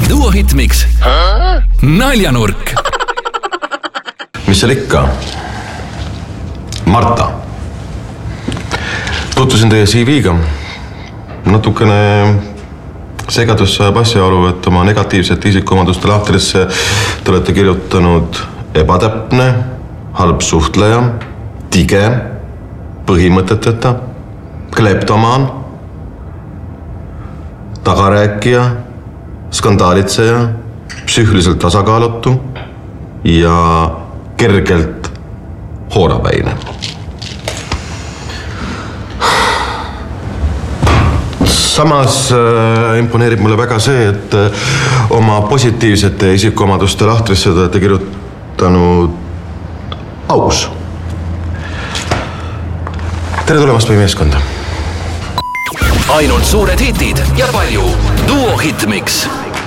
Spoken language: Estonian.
Duo Hitmix naljanurk. Mis seal ikka? Marta. Tutvusin teie CV-ga. Natukene segadus saab asjaolu, et oma negatiivsete isikuomaduste lahtrisse te olete kirjutanud ebatäpne, halb suhtleja, tige, põhimõteteta, kleptomaan, tagarääkija, skandaalitseja, psüühiliselt tasakaalutu ja kergelt hoorapäine. Samas imponeerib mulle väga see, et oma positiivsete isikuomaduste lahtrisse te olete kirjutanud aus. Tere tulemast meie meeskonda. Ainult suured hitid ja palju Duo Hitmix.